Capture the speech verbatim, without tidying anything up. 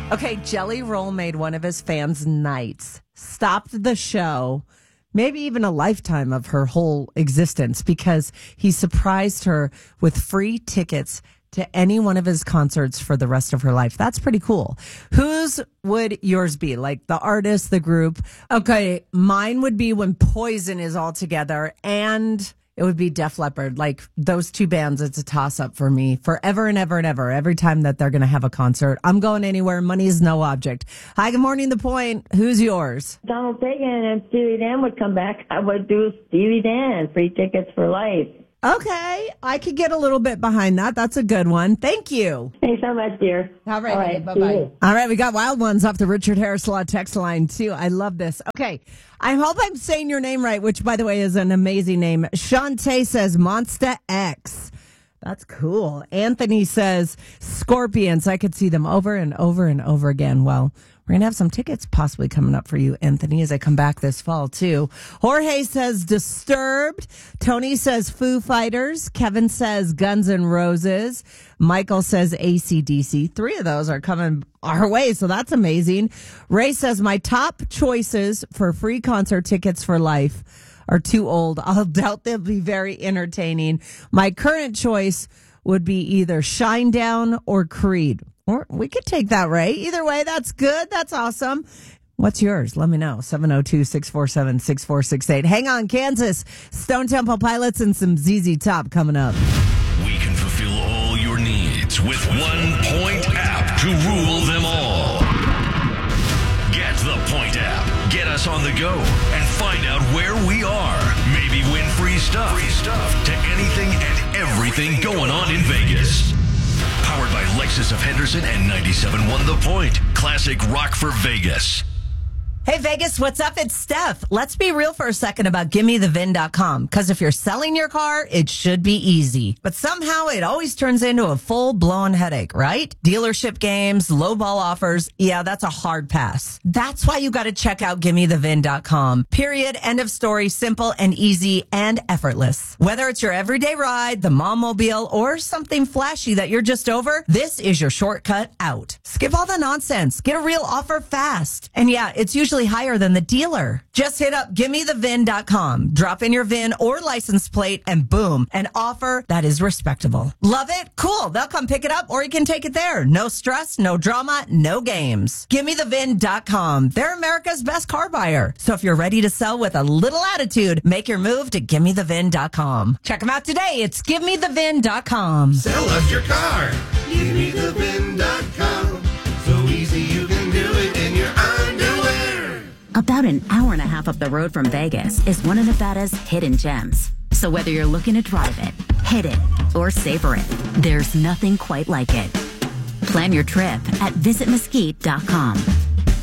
Okay, Jelly Roll made one of his fans' nights, stopped the show, maybe even a lifetime of her whole existence, because he surprised her with free tickets to any one of his concerts for the rest of her life. That's pretty cool. Whose would yours be? Like the artist, the group? Okay, mine would be when Poison is all together, and it would be Def Leppard. Like those two bands, it's a toss-up for me forever and ever and ever. Every time that they're going to have a concert, I'm going anywhere. Money is no object. Hi, good morning, The Point. Who's yours? Donald Fagen and Steely Dan would come back. I would do Steely Dan, free tickets for life. Okay, I could get a little bit behind that. That's a good one. Thank you. Thanks so much, dear. All right, All right, bye-bye. All right, we got wild ones off the Richard Harris Law text line, too. I love this. Okay, I hope I'm saying your name right, which, by the way, is an amazing name. Shantae says Monsta X. That's cool. Anthony says Scorpions. I could see them over and over and over again. Well, we're going to have some tickets possibly coming up for you, Anthony, as I come back this fall, too. Jorge says Disturbed. Tony says Foo Fighters. Kevin says Guns N' Roses. Michael says A C D C. Three of those are coming our way, so that's amazing. Ray says my top choices for free concert tickets for life are too old. I'll doubt they'll be very entertaining. My current choice would be either Shinedown or Creed. Or we could take that, Ray. Either way, that's good. That's awesome. What's yours? Let me know. seven oh two, six four seven, six four six eight. Hang on, Kansas. Stone Temple Pilots and some Z Z Top coming up. We can fulfill all your needs with one Point app to rule them all. Get the Point app. Get us on the go and find out where we are. Maybe win free stuff. Free stuff to anything and everything going on in Vegas. Powered by Lexus of Henderson and ninety-seven point one The Point. Classic rock for Vegas. Hey, Vegas, what's up? It's Steph. Let's be real for a second about gimme the vin dot com, because if you're selling your car, it should be easy. But somehow it always turns into a full-blown headache, right? Dealership games, lowball offers. Yeah, that's a hard pass. That's why you got to check out gimme the vin dot com. Period. End of story. Simple and easy and effortless. Whether it's your everyday ride, the mom mobile, or something flashy that you're just over, this is your shortcut out. Skip all the nonsense. Get a real offer fast. And yeah, it's usually higher than the dealer. Just hit up gimme the vin dot com. Drop in your V I N or license plate and boom, an offer that is respectable. Love it? Cool. They'll come pick it up or you can take it there. No stress, no drama, no games. gimme the vin dot com. They're America's best car buyer. So if you're ready to sell with a little attitude, make your move to gimme the vin dot com. Check them out today. It's gimme the vin dot com. Sell us your car. gimme the vin dot com. So easy you can do it in your underwear. About an hour and a half up the road from Vegas is one of Nevada's hidden gems. So whether you're looking to drive it, hit it, or savor it, there's nothing quite like it. Plan your trip at visit mesquite dot com.